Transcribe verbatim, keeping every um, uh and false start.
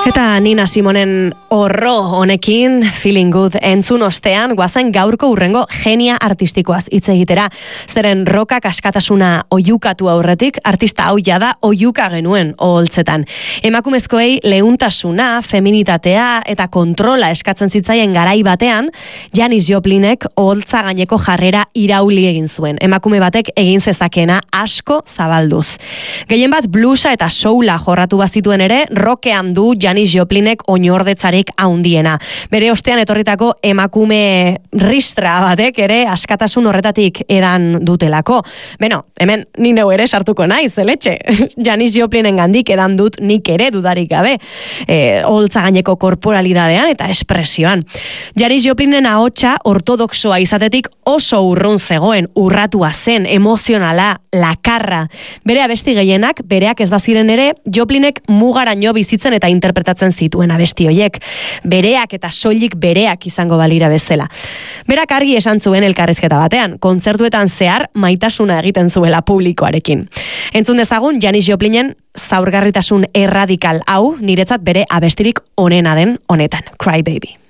Eta Nina Simonen horro honekin Feeling Good entzun ostean guazen gaurko urrengo genia artistikoaz hitz egitera. Zeren rokak askatasuna oiukatu aurretik, artista hau jada oiuka genuen oholtzetan. Emakumezkoei leuntasuna, feminitatea eta kontrola eskatzen zitzaien garai batean, Janis Joplinek oholtza gaineko jarrera irauli egin zuen. Emakume batek egin zezakena asko zabalduz. Gehien bat bluesa eta soula jorratu bazituen ere, rokean du Janis Joplinek oinordetzarik haundiena. Bere ostean etorritako emakume ristra batek ere askatasun horretatik edan dutelako. Beno, hemen ni neu ere sartuko naiz, zeletxe. Janis Joplinen gandik edan dut nik ere dudarik gabe. E, holtza gaineko korporalidadean eta espresioan. Janis Joplinen ahotsa ortodoxoa izatetik oso urrun zegoen, urratua zen, emozionala, lakarra. Bere abesti gehienak, bereak ez baziren ere, Joplinek mugaraino bizitzen eta interpretatzen zituen abesti hoiek. Bereak eta soilik bereak izango balira bezala. Berak argi esan zuen elkarrizketa batean, kontzertuetan zehar maitasuna egiten zuela publikoarekin. Entzun dezagun Janis Joplinen zaurgarritasun erradikal hau, niretzat bere abestirik onena den honetan. Cry Baby.